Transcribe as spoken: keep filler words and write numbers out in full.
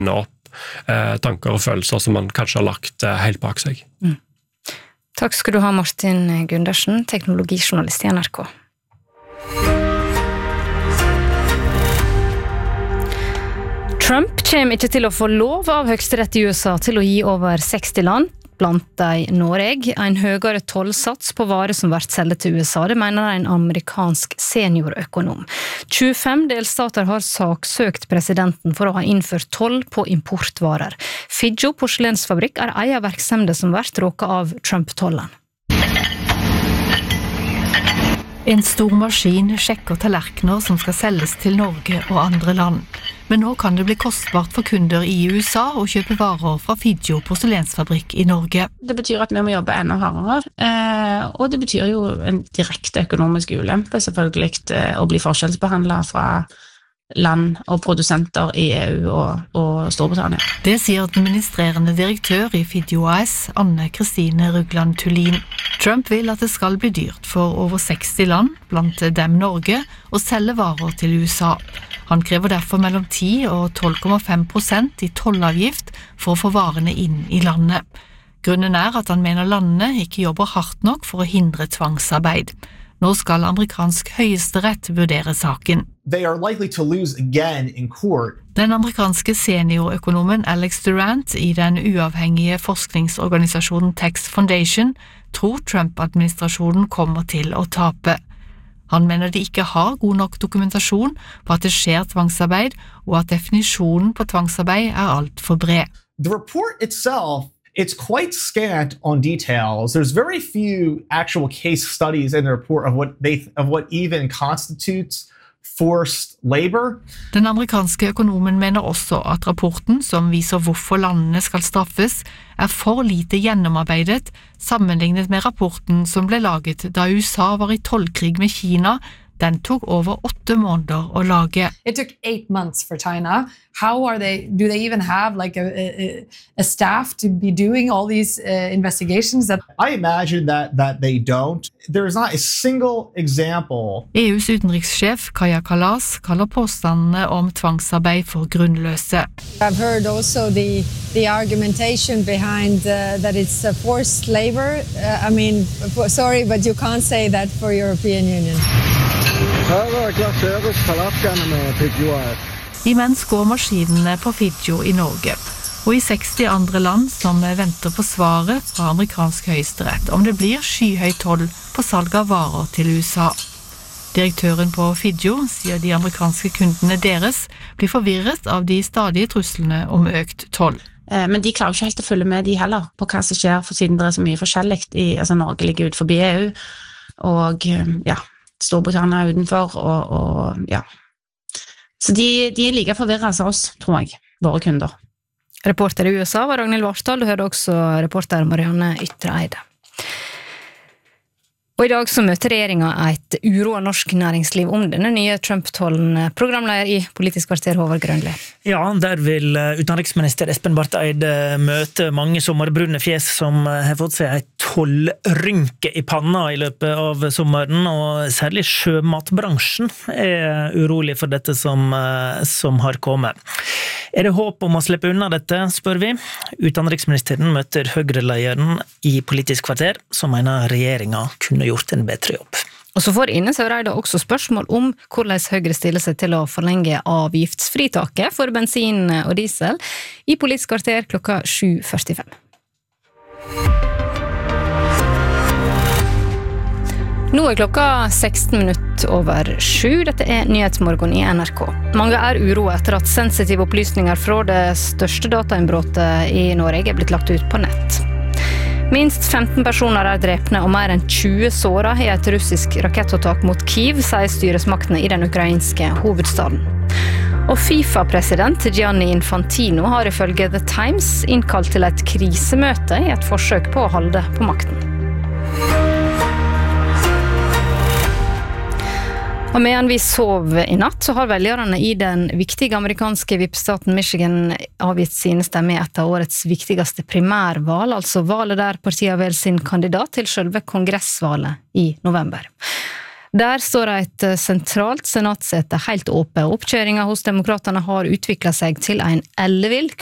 opp eh, tanker og følelser som man kanskje har lagt eh, helt bak seg. Mm. Takk skal du ha, Martin Gundersen, teknologijournalist i N R K. Trump kommer ikke til å få lov av høyesterett i U S A til å gi over seksti land, blant de Norge, en høyere tollsats på varer som blir selgt til U S A. Det mener en amerikansk seniorøkonom. tjuefem delstater har saksøkt presidenten for å ha innført toll på importvarer. Figgjo porselensfabrikk er en av virksomhetene som blir råket av Trump-tollen. En stor maskin sjekker tallerkener som skal selges til Norge og andre land. Men nå kan det bli kostbart for kunder i U S A å kjøpe varer fra Figgjo porselensfabrikk i Norge. Det betyr at vi må jobbe enda hardere, eh, og det betyr jo en direkte økonomisk ulempe, selvfølgelig, eh, å bli forskjellsbehandlet fra land og produsenter i E U og, og Storbritannia. Det sier administrerende direktør i Figgjo A S, Anne Kristine Rugland Tullin. Trump vil at det skal bli dyrt for over seksti land, blant dem Norge, å selge varer til U S A. Han krever derfor mellom ti og tolv komma fem prosent i tollavgift for å få varene inn i landet. Grunnen er at han mener landene ikke jobber hardt nok for å hindre tvangsarbeid. Nå skal amerikansk høyesterett vurdere saken. They are likely to lose again in court. Den amerikanske seniorøkonomen Alex Durant i den uavhengige forskningsorganisasjonen Tax Foundation tror Trump-administrasjonen kommer til å tape. Han mener de ikke har god nok dokumentasjon på at det skjer tvangsarbeid, og at definisjonen på tvangsarbeid er alt for bred. The report itself, it's quite scant on details. There's very few actual case studies in the report of what they of what even constitutes forced labor. Den amerikanske økonomen mener også at rapporten, som viser hvorfor landene skal straffes, er for lite gjennomarbeidet sammenlignet med rapporten som ble laget da U S A var i tollkrig med Kina. Den tok over åtte måneder å lage. It took eight months for China. How are they, do they even have like a, a, a staff to be doing all these uh, investigations? That... I imagine that, that they don't. There is not a single example. E U's utenrikssjef Kaja Kallas kaller påstandene om tvangsarbeid for grunnløse. I've heard also the, the argumentation behind uh, that it's a forced labor. Uh, I mean, sorry, but you can't say that for European Union. Imens går maskinene på Figgjo i Norge, og i seksti andre land som venter på svaret fra amerikansk høyesterett om det blir skyhøy toll på salg av varer til U S A. Direktøren på Figgjo sier de amerikanske kundene deres blir forvirret av de stadige truslene om økt toll. Men de klarer ikke helt å følge med de heller på hva som skjer, for siden det er så mye forskjellig. I, altså Norge ligger ut forbi E U, og ja, Storbritannia utenfor, og, og ja. Så de, de er like forvirret som oss, tror jeg, våre kunder. Reporter i U S A var Ragnhild Vartdal, du hørte også reporter Marianne Ytreeide. Og i dag så møter regjeringen et uro av norsk næringsliv om denne nye Trump-tollen. Programleder i Politisk kvarter, Håvard Grønli. Ja, der vil utenriksminister Espen Barth Eide møte mange sommerbrune fjes som har fått seg et tollrynke i panna i løpet av sommeren, og særlig sjømatbransjen er urolig for dette som, som har kommet. Er det håp om å slippe unna dette, spør vi. Utenriksministeren møter Høyre-lederen i Politisk kvarter, som mener regjeringen kunne gjort en bedre jobb. Og så får Ine Søreide også spørsmål om hvordan Høyre stiller seg til å forlenge avgiftsfritaket for bensin og diesel i Politisk kvarter klokka sju førtifem. Nå er klokka seksten minutter over sju. Dette er Nyhetsmorgen i N R K. Mange er uro etter at sensitive opplysninger fra det største datainnbrottet i Norge er blitt lagt ut på nett. Minst femten personer er drepne og mer enn tjue såra i et russisk rakettåtak mot Kiev, sier styresmaktene i den ukrainske hovedstaden. Og FIFA-president Gianni Infantino har ifølge The Times innkalt til et krisemøte i et forsøk på å holde på makten. Og medan vi sov i natt, så har velgerne i den viktige amerikanske vippstaten Michigan avgitt sine stemme i et av årets viktigste primærval, altså valet der partiet velger sin kandidat til selve kongressvalet i november. Der står et sentralt senatsete helt åpent. Oppkjøringen hos demokratene har utviklet seg til en ellevill